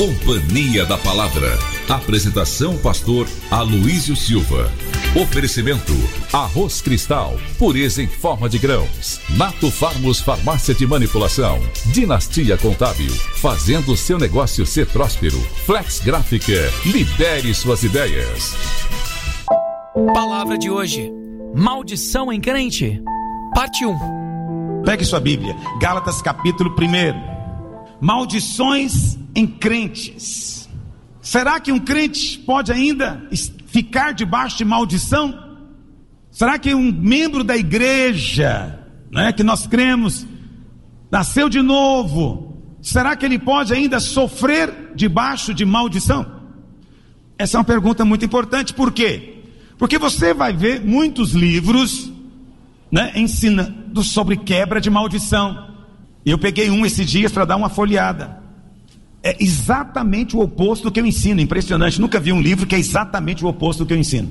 Companhia da Palavra. Apresentação pastor Aloísio Silva. Oferecimento: Arroz Cristal, pureza em forma de grãos. Nato Farmos Farmácia de Manipulação. Dinastia Contábil, fazendo seu negócio ser próspero. Flex Gráfica, lidere suas ideias. Palavra de hoje: maldição em crente, parte 1. Pegue sua Bíblia, Gálatas capítulo 1. Maldições em crentes. Será que um crente pode ainda ficar debaixo de maldição? Será que um membro da igreja, que nós cremos, nasceu de novo, será que ele pode ainda sofrer debaixo de maldição? Essa é uma pergunta muito importante. Por quê? Porque você vai ver muitos livros ensinando sobre quebra de maldição. Eu peguei esses dias para dar uma folheada. É exatamente o oposto do que eu ensino. Impressionante, nunca vi um livro que é exatamente o oposto do que eu ensino.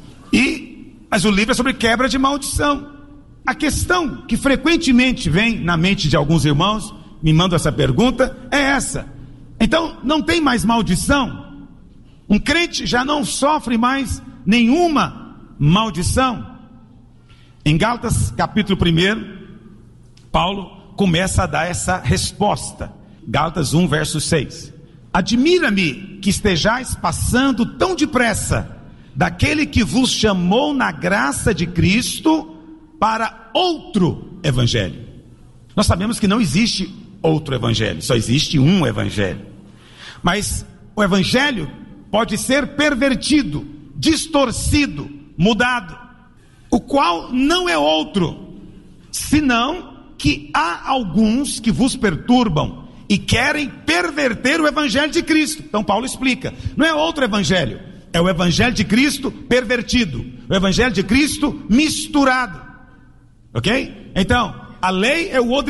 Mas o livro é sobre quebra de maldição. A questão que frequentemente vem na mente de alguns irmãos, me mandam essa pergunta, é essa: então não tem mais maldição? Um crente já não sofre mais nenhuma maldição? Em Gálatas capítulo 1, Paulo começa a dar essa resposta. Gálatas 1, verso 6. Admira-me que estejais passando tão depressa daquele que vos chamou na graça de Cristo para outro evangelho. Nós sabemos que não existe outro evangelho, só existe um evangelho. Mas o evangelho pode ser pervertido, distorcido, mudado, o qual não é outro, senão que há alguns que vos perturbam e querem perverter o evangelho de Cristo. Então Paulo explica, não é outro evangelho, é o evangelho de Cristo pervertido, o evangelho de Cristo misturado, ok? Então, a lei é o outro